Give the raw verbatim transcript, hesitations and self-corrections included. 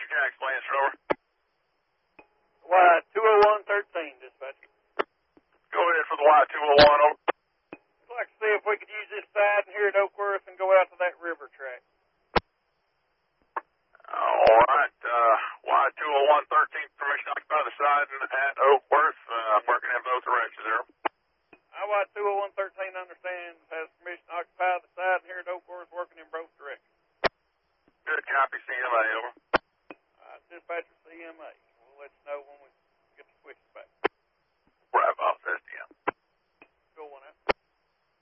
your tax plans, over. Y two oh one thirteen, dispatcher. Go ahead for the Y two oh one, over. I'd like to see if we could use this side here at Oakworth and go out to that river track. All right, uh, Y two oh one thirteen, permission to occupy the side at Oakworth. Uh, I'm working in both directions there. I Y two oh one thirteen understands has permission to occupy the side here at Oakworth, working in both directions. Good copy, C M A, over. Uh, dispatcher C M A. We'll let you know when we get the switches back.